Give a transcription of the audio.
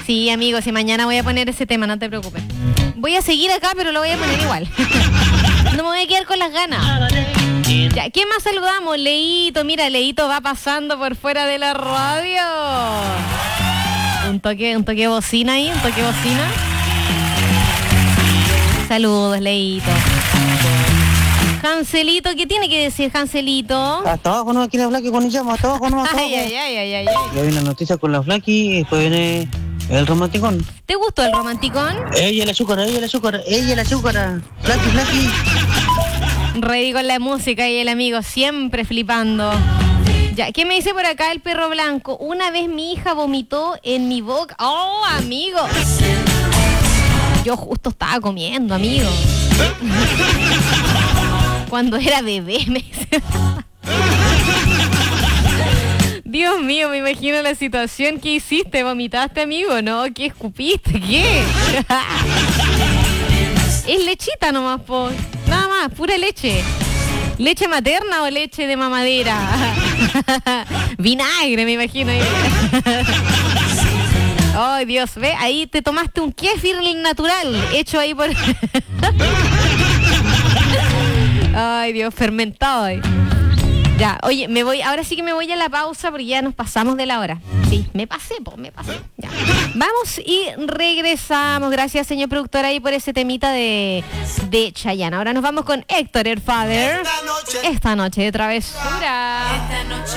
Sí, amigo, si mañana voy a poner ese tema, no te preocupes. Voy a seguir acá, pero lo voy a poner igual. No me voy a quedar con las ganas. Ya, ¿quién más saludamos? Leito, mira, Leito va pasando por fuera de la radio. Un toque bocina ahí, un toque bocina. Saludos, Leito. Hanselito, ¿qué tiene que decir Hanselito? Hasta abajo no quiere Flaky con llama, hasta abajo no. Ay. Ya viene la noticia con la Flaky y después viene el romanticón. ¿Te gustó el romanticón? Ella el azúcar. Flaky. Ready con la música y el amigo siempre flipando. Ya, ¿qué me dice por acá el perro blanco? Una vez mi hija vomitó en mi boca. ¡Oh, amigo! Yo justo estaba comiendo, amigo. Cuando era bebé, me dice. Dios mío, me imagino la situación. ¿Qué hiciste? ¿Vomitaste, amigo? ¿No? ¿Qué escupiste? ¿Qué? Es lechita nomás, po. Nada más, pura leche. ¿Leche materna o leche de mamadera? Vinagre, me imagino. Ay, Dios, ve, ahí te tomaste un kéfir natural, hecho ahí por... Ay, Dios, fermentado ahí. Ya, oye, ahora sí que me voy a la pausa porque ya nos pasamos de la hora. Sí, me pasé. Ya. Vamos y regresamos. Gracias, señor productor, ahí por ese temita de Chayanne. Ahora nos vamos con Héctor el Father. Esta noche de travesura.